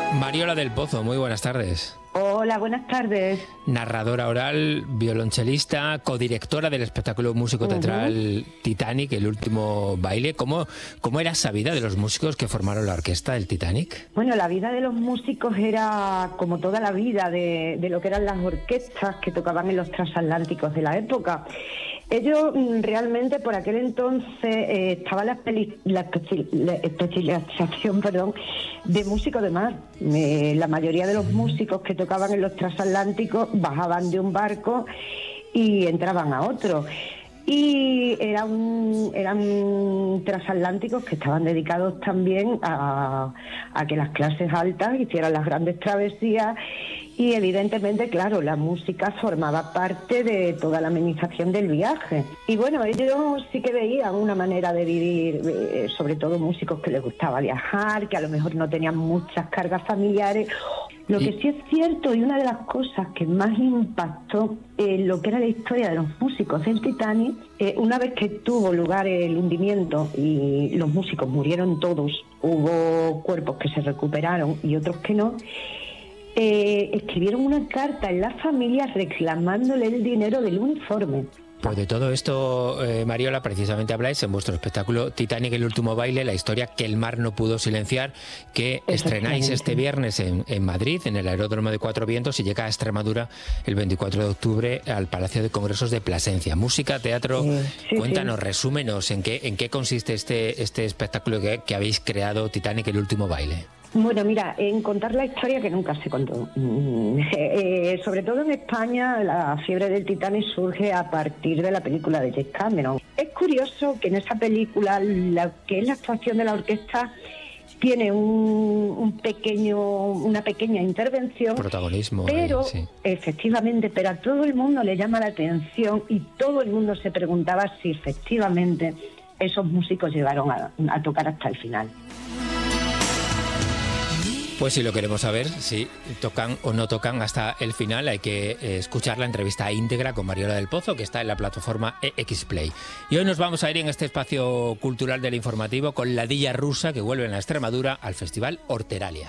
Mariola del Pozo, muy buenas tardes. Hola, buenas tardes. Narradora oral, violonchelista, codirectora del espectáculo músico-teatral Titanic, el último baile. ¿Cómo era esa vida de los músicos que formaron la orquesta del Titanic? Bueno, la vida de los músicos era como toda la vida de lo que eran las orquestas que tocaban en los transatlánticos de la época. Ellos realmente por aquel entonces estaba la especialización de músicos de mar. La mayoría de los músicos que tocaban en los transatlánticos bajaban de un barco y entraban a otro. Y eran transatlánticos que estaban dedicados también a que las clases altas hicieran las grandes travesías. Y evidentemente, claro, la música formaba parte de toda la amenización del viaje. Y bueno, ellos sí que veían una manera de vivir, sobre todo músicos que les gustaba viajar, que a lo mejor no tenían muchas cargas familiares. Lo que sí es cierto, y una de las cosas que más impactó en lo que era la historia de los músicos del Titanic, una vez que tuvo lugar el hundimiento y los músicos murieron todos, hubo cuerpos que se recuperaron y otros que no, escribieron una carta en la familia reclamándole el dinero del uniforme. Pues de todo esto, Mariola, precisamente habláis en vuestro espectáculo Titanic, el último baile, la historia que el mar no pudo silenciar, que estrenáis este viernes en Madrid, en el Aeródromo de Cuatro Vientos, y llega a Extremadura el 24 de octubre al Palacio de Congresos de Plasencia. Música, teatro, cuéntanos, resúmenos, ¿en qué consiste este espectáculo que habéis creado, Titanic, el último baile? Bueno, mira, en contar la historia que nunca se contó. Sobre todo en España, la fiebre del Titanic surge a partir de la película de James Cameron. Es curioso que en esa película, la que es la actuación de la orquesta, tiene una pequeña intervención. Protagonismo. Pero, efectivamente, pero a todo el mundo le llama la atención y todo el mundo se preguntaba si efectivamente esos músicos llegaron a tocar hasta el final. Pues si lo queremos saber, si tocan o no tocan hasta el final, hay que escuchar la entrevista íntegra con Mariola del Pozo, que está en la plataforma EXplay. Y hoy nos vamos a ir en este espacio cultural del informativo con la Dilla Rusa, que vuelve en la Extremadura al Festival Horteralia.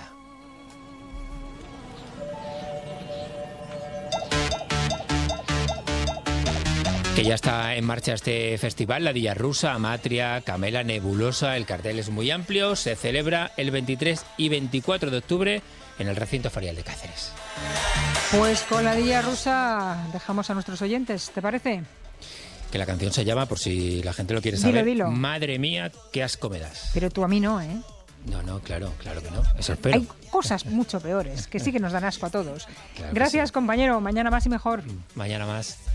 Que ya está en marcha este festival, la Dilla Rusa, Amatria, Camela, Nebulosa. El cartel es muy amplio, se celebra el 23 y 24 de octubre en el recinto ferial de Cáceres. Pues con la Dilla Rusa dejamos a nuestros oyentes, ¿te parece? Que la canción se llama, por si la gente lo quiere saber, dilo. Madre mía, qué asco me das. Pero tú a mí no, ¿eh? No, claro que no, eso espero. Hay cosas mucho peores, que sí que nos dan asco a todos. Claro. Gracias, compañero, mañana más y mejor. Mañana más.